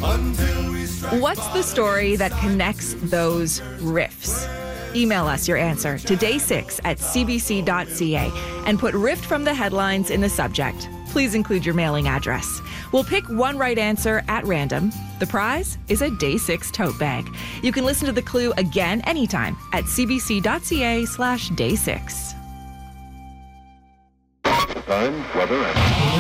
What's the story that connects those riffs? Email us your answer to day6@cbc.ca and put Rift from the headlines in the subject. Please include your mailing address. We'll pick one right answer at random. The prize is a Day 6 tote bag. You can listen to the clue again anytime at cbc.ca/day6. Time, weather, and